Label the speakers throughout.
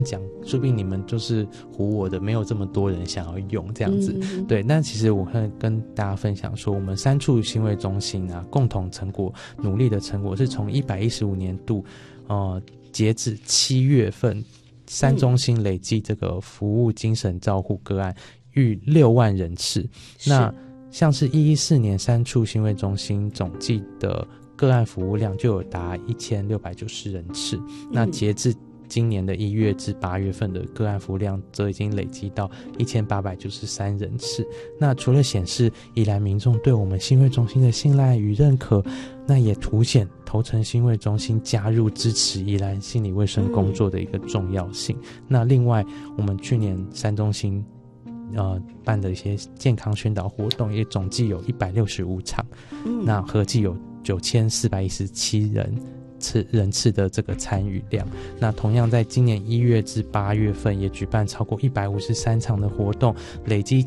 Speaker 1: 讲，说不定你们就是唬我的，没有这么多人想要用这样子。对，那其实我会跟大家分享说，我们3处心卫中心啊，共同成果努力的成果是从115年度截至7月份，3中心累计这个服务精神照护个案逾6万人次。那像是114年3处心卫中心总计的个案服务量就有达1690人次，那截至今年的1月至8月份的个案服务量则已经累积到1893人次。那除了显示宜兰民众对我们心卫中心的信赖与认可，那也凸显头城心卫中心加入支持宜兰心理卫生工作的一个重要性。那另外我们去年3中心办的一些健康宣导活动也总计有165场，那合计有9417人次的这个参与量。那同样在今年1月至8月份也举办超过153场的活动，累积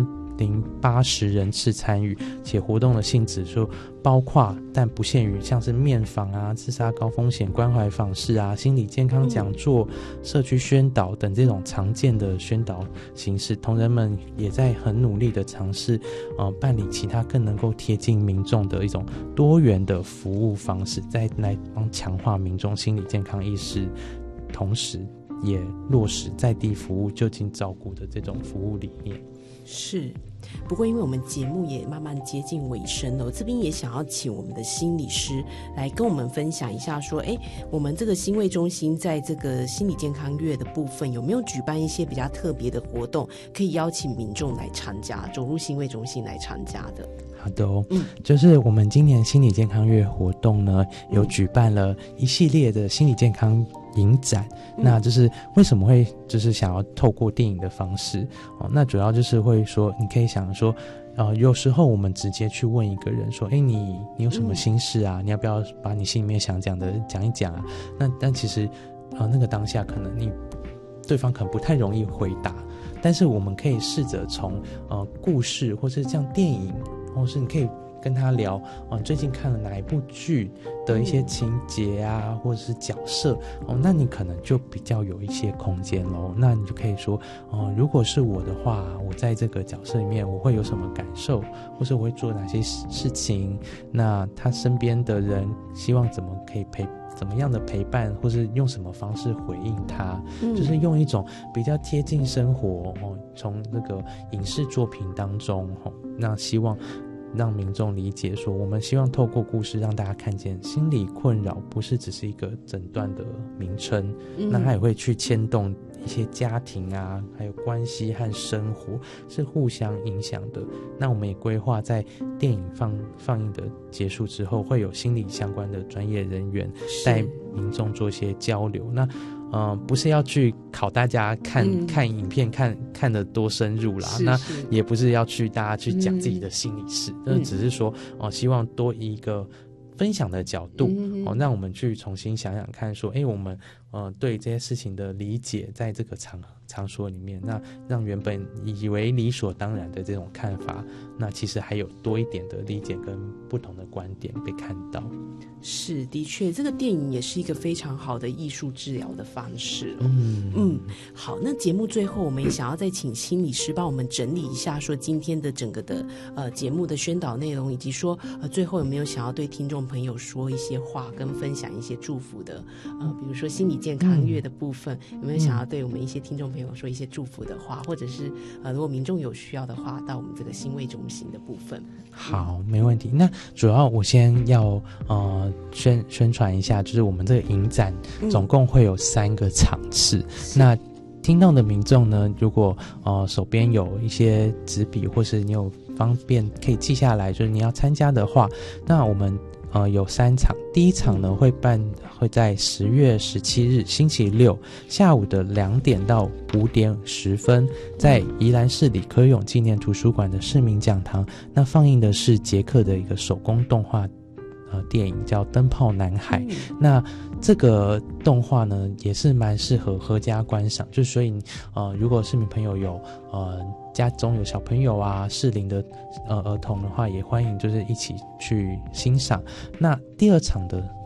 Speaker 1: 7080人次参与，且活动的性质就包括但不限于像是面访啊、自杀高风险关怀访视啊、心理健康讲座、社区宣导等这种常见的宣导形式。同仁们也在很努力的尝试办理其他更能够贴近民众的一种多元的服务方式，再来帮强化民众心理健康意识，同时也落实在地服务就近照顾的这种服务理念。
Speaker 2: 是，不过因为我们节目也慢慢接近尾声了，我这边也想要请我们的心理师来跟我们分享一下说，我们这个心卫中心在这个心理健康月的部分有没有举办一些比较特别的活动，可以邀请民众来参加，走入心卫中心来参加的？
Speaker 1: 好的就是我们今年心理健康月活动呢，有举办了一系列的心理健康影展。那就是为什么会就是想要透过电影的方式那主要就是会说，你可以想说有时候我们直接去问一个人说，你有什么心事啊？你要不要把你心里面想讲的讲一讲啊？但其实那个当下可能对方可能不太容易回答，但是我们可以试着从故事或是像电影，或是你可以跟他聊你最近看了哪一部剧的一些情节啊，或者是角色那你可能就比较有一些空间咯。那你就可以说如果是我的话，我在这个角色里面我会有什么感受，或是我会做哪些事情，那他身边的人希望怎么样的陪伴，或是用什么方式回应他，就是用一种比较贴近生活从那个影视作品当中那希望让民众理解说，我们希望透过故事让大家看见心理困扰不是只是一个诊断的名称，那它也会去牵动一些家庭啊，还有关系和生活是互相影响的。那我们也规划在电影放映的结束之后，会有心理相关的专业人员带民众做一些交流。那不是要去考大家看影片看得多深入啦，那也不是要去大家去讲自己的心理事，只是说希望多一个分享的角度让我们去重新想想看说我们对这些事情的理解，在这个场所里面，那让原本以为理所当然的这种看法，那其实还有多一点的理解跟不同的观点被看到。
Speaker 2: 是，的确这个电影也是一个非常好的艺术治疗的方式好，那节目最后我们也想要再请心理师帮我们整理一下说今天的整个的节目的宣导内容，以及说最后有没有想要对听众朋友说一些话跟分享一些祝福的比如说心理健康月的部分有没有想要对我们一些听众朋友说一些祝福的话，或者是如果民众有需要的话，到我们这个心卫中心的部分。
Speaker 1: 好，没问题。那主要我先要宣传一下，就是我们这个影展总共会有3个场次。那听到的民众呢，如果手边有一些纸笔，或是你有方便可以记下来，就是你要参加的话，那我们有3场。第一场呢会在10月17日星期六下午的2点到5点10分，在宜兰市李科永纪念图书馆的市民讲堂。那放映的是捷克的一个手工动画电影叫《灯泡男孩》。那这个动画呢也是蛮适合合家观赏，就所以如果市民朋友有家中有小朋友啊、适龄的儿童的话，也欢迎就是一起去欣赏。那第二场的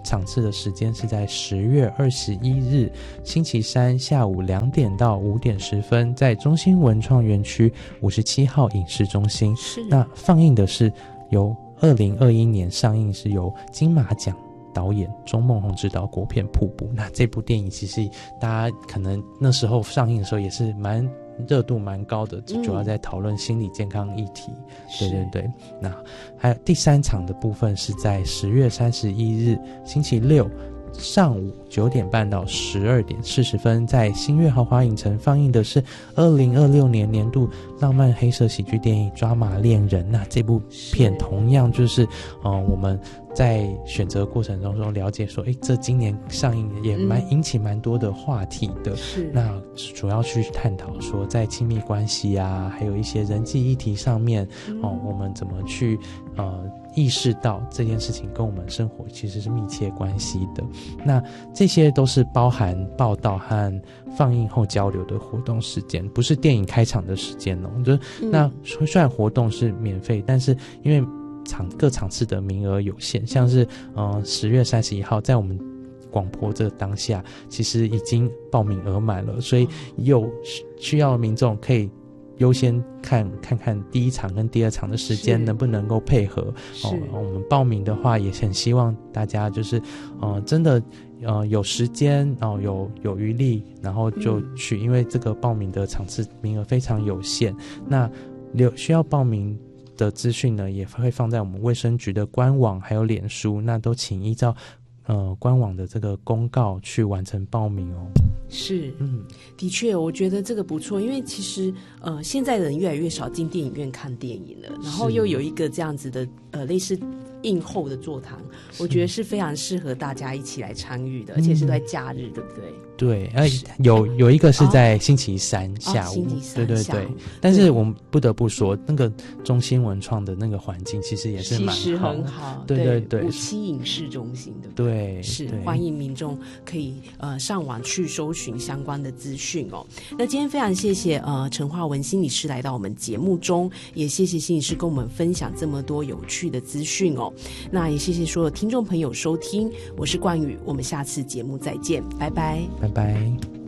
Speaker 1: 场次的时间是在10月21日星期三下午2点到5点10分，在中心文创园区57号影视中心。
Speaker 2: 是，
Speaker 1: 那放映的是由2021年上映，是由金马奖导演钟孟宏执导国片《瀑布》。那这部电影其实大家可能那时候上映的时候也是热度蛮高的，主要在讨论心理健康议题。对对对。那还有第3场的部分是在10月31日星期六上午9点半到12点40分，在新月豪华影城放映的是2026年年度浪漫黑色喜剧电影《抓马恋人》。那这部片同样就是我们在选择过程中了解说这今年上映也引起蛮多的话题的。
Speaker 2: 是，
Speaker 1: 那主要去探讨说在亲密关系啊，还有一些人际议题上面我们怎么去意识到这件事情跟我们生活其实是密切关系的。那这些都是包含报道和放映后交流的活动时间，不是电影开场的时间那虽然活动是免费，但是因为各场次的名额有限，像是10月31号在我们广播这个当下其实已经报名额满了，所以有需要的民众可以优先看看第1场跟第2场的时间能不能够配合。我们报名的话也很希望大家就是真的有时间有余力，然后就去，因为这个报名的场次名额非常有限。那需要报名的资讯呢也会放在我们卫生局的官网还有脸书，那都请依照官网的这个公告去完成报名哦。
Speaker 2: 是，的确，我觉得这个不错，因为其实现在人越来越少进电影院看电影了，然后又有一个这样子的类似映后的座谈，我觉得是非常适合大家一起来参与的，而且是在假日，对不对？
Speaker 1: 对，有一个是在星期三下午，
Speaker 2: 星期三
Speaker 1: 对对对。但是我们不得不说，那个中心文创的那个环境其实也是蛮好，
Speaker 2: 其实很好，
Speaker 1: 对对对
Speaker 2: 57影视中心，对不
Speaker 1: 对？
Speaker 2: 对，是欢迎民众可以上网去搜寻相关的资讯哦。那今天非常谢谢陈华文心理师来到我们节目中，也谢谢心理师跟我们分享这么多有趣的资讯哦。那也谢谢所有听众朋友收听，我是冠宇，我们下次节目再见，拜拜，
Speaker 1: 拜拜。